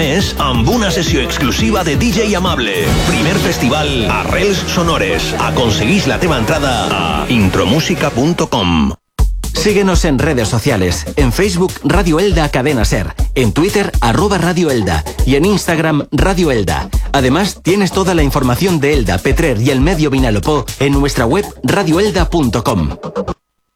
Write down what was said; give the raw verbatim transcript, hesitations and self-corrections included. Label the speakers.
Speaker 1: mes amb una sessió exclusiva de D J Amable. Primer festival Arrels Sonores. Aconseguís la teva entrada a intromusica punto com.
Speaker 2: Síguenos en redes sociales. En Facebook, Radio Elda Cadena Ser. En Twitter, arroba Radio Elda. Y en Instagram, Radio Elda. Además, tienes toda la información de Elda, Petrer y el medio Vinalopó en nuestra web radio elda punto com.